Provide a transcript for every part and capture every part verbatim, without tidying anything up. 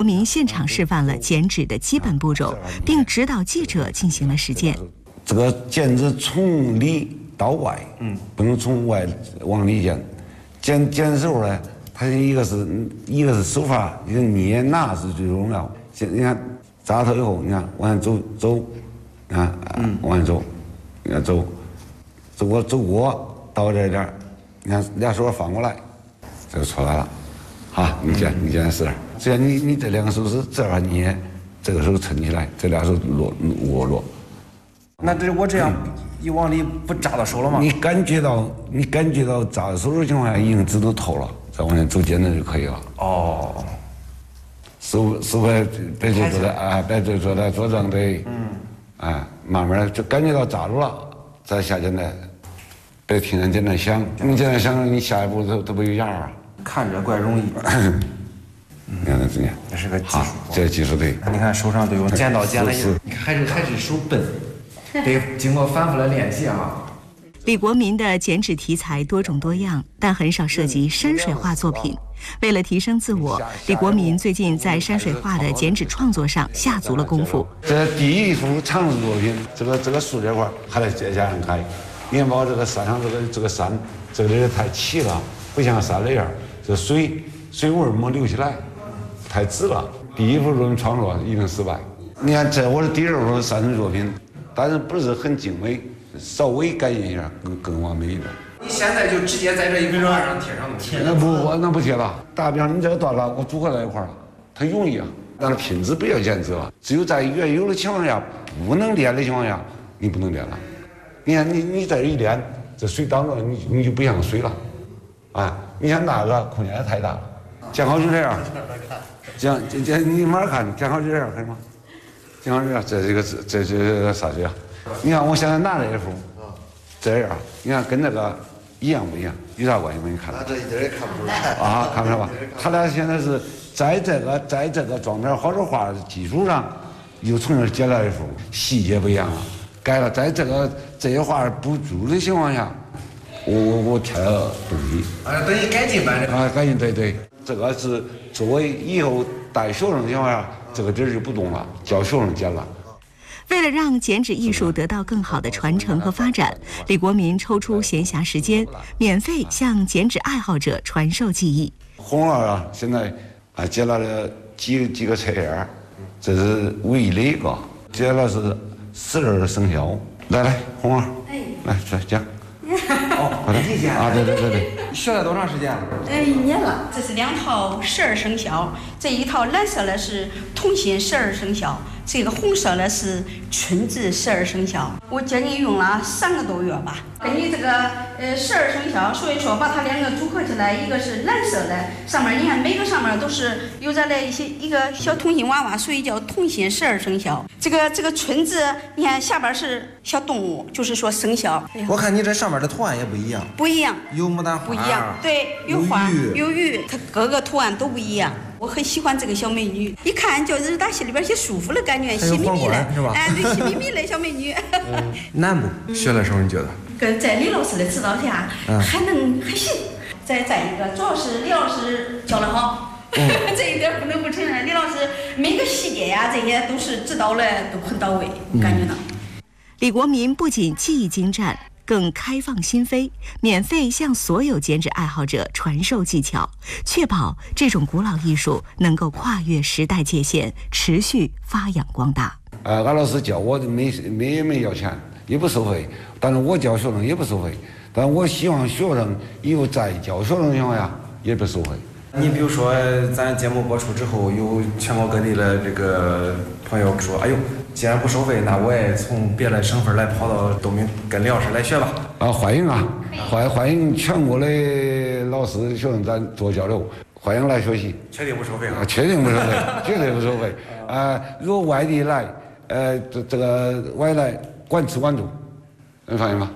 民现场示范了剪纸的基本步骤，并指导记者进行了实践。 这个剪纸从里到外，嗯，不能从外往里剪。剪剪的时候呢，它一个是一个是手法，一个捏拿是最重要。你看扎头以后，你看往下走走，你看，嗯，往下走，你看走，走过走过到这点，你看俩手翻过来，这个出来了。好，你剪你剪试试。只要你你这两个手是这样捏，这个手抻起来，这俩手落握落。 那这我这样一往里不扎到手了吗？ 你感觉到你感觉到扎到手的情况下，已经指头透了，再往前走剪子就可以了。 哦。 手手别别就坐在啊，别就坐在桌上对，嗯，啊，慢慢的就感觉到扎住了，再下剪来，别听人剪来响，你剪来响，你下一步都都不有样啊。 看着怪容易。 你看这怎样？ 这是个技术， 这技术对。 你看手上都有剪刀剪了一，你看还是还是手笨，得经过反复的练习啊。 李国民的剪纸题材多种多样，但很少涉及山水画作品。为了提升自我，李国民最近在山水画的剪纸创作上下足了功夫。 这第一幅常识作品，这个这个树这块还得再加上开。你看，把这个山上这个这个山，这个里太齐了，不像山里边，这水水纹没留起来，太直了。第一幅作品创作已经失败。你看，这我是第二幅山水作品，但是不是很精美，稍微改进一下，更更完美一点。 你现在就直接在这一幅画上贴上贴？ 那不我那不贴了。打比方，你这个断了，我组合在一块了，它容易啊。但是品质不要坚持了，只有在原有的情况下，不能练的情况下，你不能练了。你看你你在这一练，这水当中你你就不像水了，啊！你看那个空间太大了，剪好就这样，剪剪剪你慢慢看，剪好就这样可以吗？剪好这样，这这个这这啥水啊？你看我现在拿这一幅，这样，你看跟那个一样不一样？有啥关系吗？你看。 那这一点也看不出来。 啊，看不出来吧？他俩现在是在这个在这个装点好的画的基础上，又从这儿剪了一幅，细节不一样了，改了。在这个这些画不足的情况下，我我我添了东西。 啊，等于改进版的。 啊，改进对对，这个是作为以后带学生的情况下，这个底儿就不动了，教学生剪了。 为了让剪纸艺术得到更好的传承和发展，李国民抽出闲暇时间，免费向剪纸爱好者传授技艺。 红儿啊，现在啊剪了几几个菜叶，这是唯一的一个，剪了是十二生肖。来来，红儿，哎，来来讲。 哦，快点啊！对对对对。 学了多长时间了？ 呃，一年了。这是两套十二生肖，这一套蓝色的是同心十二生肖，这个红色的是春至十二生肖。我将近用了三个多月吧。根据这个呃十二生肖，所以说把它两个组合起来，一个是蓝色的，上面你看每个上面都是有着的一些一个小同心娃娃，所以叫同心十二生肖。这个这个春至，你看下边是小动物，就是说生肖。 我看你这上面的图案也不一样。 不一样。 有牡丹花。 不一样，对，有花有鱼，它各个图案都不一样。我很喜欢这个小美女，一看就是打心里边些舒服的感觉，喜咪咪的， 是吧？ 哎，对，喜咪咪的小美女。 嗯、难不？学的时候你觉得？ 跟在李老师的指导下，嗯、还能还行。再再一个，主要是李老师教得好，嗯、这一点不能不承认。李老师每个细节呀，这些都是指导的都很到位，感觉到。 李国民不仅技艺精湛，更开放心扉，免费向所有剪纸爱好者传授技巧，确保这种古老艺术能够跨越时代界限，持续发扬光大。 呃，俺老师教我没没也没要钱，也不收费，但是我教学生也不收费，但我希望学生以后在教学生的情况下也不收费。 你比如说，咱节目播出之后，有全国各地的这个朋友说：“哎呦，既然不收费，那我也从别的省份来跑到东明跟李老师来学吧。”啊， 欢迎啊，欢欢迎全国的老师学生咱做交流，欢迎来学习。 确定不收费啊？ 确定不收费，绝对不收费。啊、呃，如果外地来，呃，这这个外来管吃管住，能放心吗？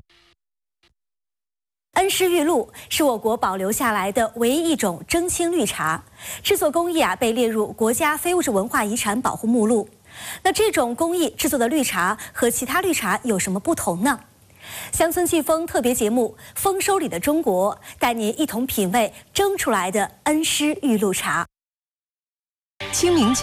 恩施玉露是我国保留下来的唯一一种蒸青绿茶，制作工艺啊被列入国家非物质文化遗产保护目录。那这种工艺制作的绿茶和其他绿茶有什么不同呢？乡村季风特别节目《丰收里的中国》带您一同品味蒸出来的恩施玉露茶。 清明节